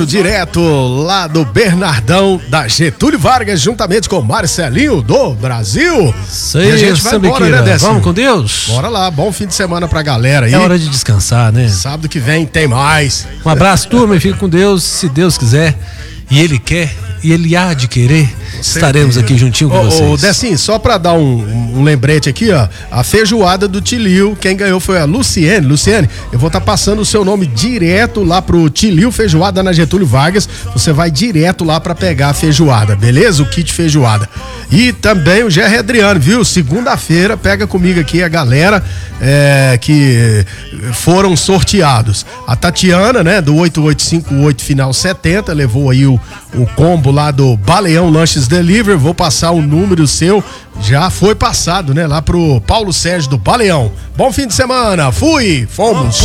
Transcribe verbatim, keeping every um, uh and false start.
Direto lá do Bernardão da Getúlio Vargas, juntamente com Marcelinho do Brasil. Sei, e a gente vai embora, né, Décio? Vamos com Deus? Bora lá, bom fim de semana pra galera aí. É hora de descansar, né? Sábado que vem tem mais. Um abraço, turma, e fique com Deus, se Deus quiser. E Ele quer, e Ele há de querer, estaremos aqui juntinho com ô, vocês. Ô, Decinho, só pra dar um, um lembrete aqui, ó, a feijoada do Tilil, quem ganhou foi a Luciene. Luciene, eu vou estar tá passando o seu nome direto lá pro Tilil Feijoada na Getúlio Vargas, você vai direto lá pra pegar a feijoada, beleza? O kit feijoada. E também o Gerry Adriano, viu? Segunda-feira, pega comigo aqui a galera é, que foram sorteados. A Tatiana, né, do oito oito cinco oito final setenta, levou aí o, o combo lá do Baleão Lanches Delivery. Vou passar o número seu, já foi passado, né, lá pro Paulo Sérgio do Baleão. Bom fim de semana, fui, fomos.